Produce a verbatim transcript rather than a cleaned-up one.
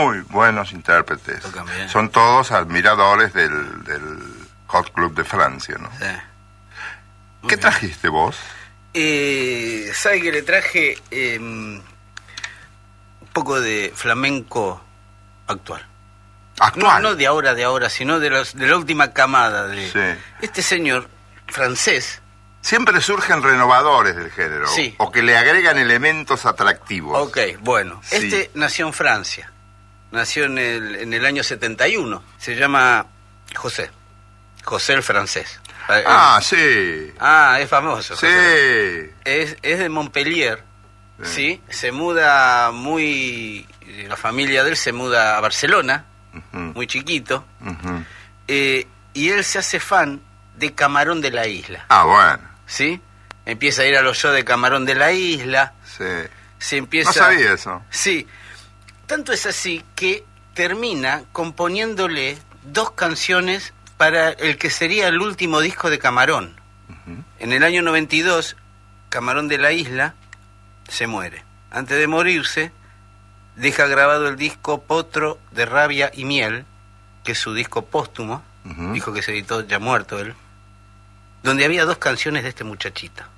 muy buenos intérpretes. Tocan bien. Son todos admiradores del, del Hot Club de Francia, ¿no? Sí. Muy ¿Qué bien. trajiste vos? Eh, ¿Sabe que le traje eh, un poco de flamenco actual? Actual. No, no de ahora, de ahora, sino de, los, de la última camada de Sí. este señor francés. Siempre surgen renovadores del género. Sí. O que le agregan elementos atractivos. Ok, bueno. Sí. Este nació en Francia. Nació en el, en el año setenta y uno. Se llama José. José el francés. Ah, Eh, sí. ah, es famoso. Sí. José. Es, es de Montpellier. Sí. Sí. Se muda muy... La familia de él se muda a Barcelona, Ujú, muy chiquito. ujú. Eh, y él se hace fan de Camarón de la Isla. Ah, bueno. ¿Sí? Empieza a ir a los shows de Camarón de la Isla. Sí. Se empieza... No sabía eso. Sí. Tanto es así que termina componiéndole dos canciones para el que sería el último disco de Camarón. Ujú. En el año noventa y dos, Camarón de la Isla se muere. Antes de morirse, deja grabado el disco Potro de Rabia y Miel, que es su disco póstumo, Ujú. disco que se editó ya muerto él, donde había dos canciones de este muchachito.